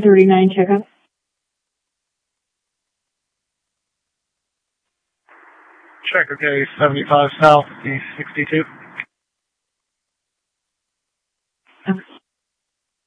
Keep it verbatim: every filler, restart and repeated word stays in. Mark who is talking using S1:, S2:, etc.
S1: thirty-nine checkup.
S2: Check, okay, seventy-five South, East sixty-two.